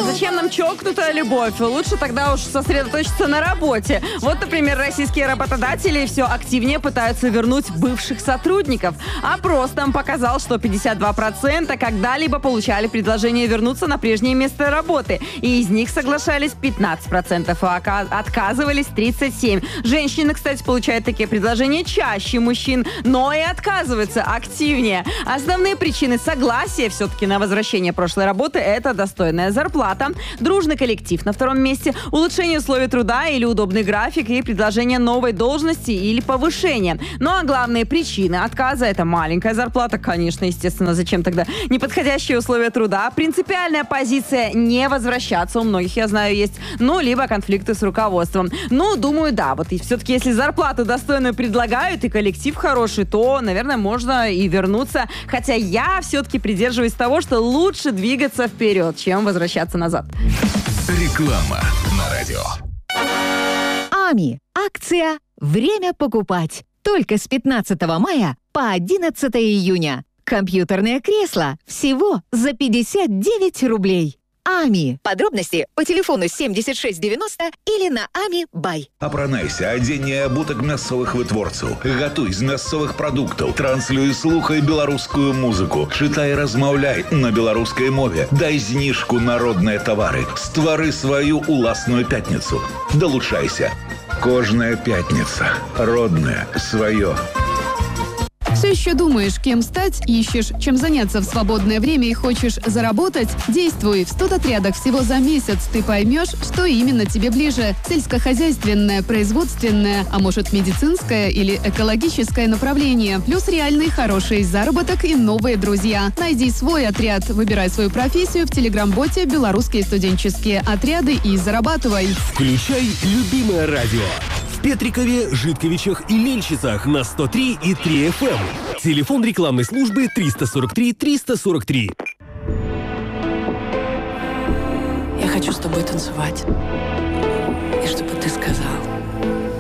А зачем нам чокнутая любовь? Лучше тогда уж сосредоточиться на работе. Вот, например, российские работодатели все активнее пытаются вернуть бывших сотрудников. Опрос там показал, что 52% когда-либо получали предложение вернуться на прежнее место работы. И из них соглашались 15%, а отказывались 37%. Женщины, кстати, получают такие предложения чаще мужчин, но и отказываются активнее. Основные причины согласия все-таки на возвращение прошлой работы – это достойная зарплата, дружный коллектив на втором месте, улучшение условий труда или удобный график и предложение новой должности или повышения. Ну а главные причины отказа – это маленькая зарплата, конечно, естественно, зачем тогда неподходящие условия труда, принципиальная позиция не возвращаться, у многих, я знаю, есть, ну, либо конфликты с руководством. Ну, думаю, да, вот и все-таки, если зарплату достойную предлагают и коллектив хороший, то, наверное, можно и вернуться. Хотя я все-таки придерживаюсь того, что лучше двигаться вперед, чем возвращаться назад. Реклама на радио. АМИ. Акция «Время покупать». Только с 15 мая по 11 июня. Компьютерное кресло всего за 59 рублей. АМИ. Подробности по телефону 7690 или на АМИ Бай. Апранайся, адзенне абутак мясцовых вытворцаў. Гатуй з мясцовых прадуктаў. Транслюй, слухай беларускую музыку. Чытай, размаўляй на беларускай мове. Дай зніжку на родныя тавары. Ствары сваю уласную пятніцу. Далучайся. Кожная пятница. Родное свое. Все еще думаешь, кем стать, ищешь, чем заняться в свободное время и хочешь заработать? Действуй! В студотрядах всего за месяц ты поймешь, что именно тебе ближе. Сельскохозяйственное, производственное, а может медицинское или экологическое направление. Плюс реальный хороший заработок и новые друзья. Найди свой отряд, выбирай свою профессию в телеграм-боте «Белорусские студенческие отряды» и зарабатывай. Включай любимое радио. В Петрикове, Житковичах и Мельчицах на 103 и 3 FM. Телефон рекламной службы 343 343. Я хочу с тобой танцевать. И чтобы ты сказал: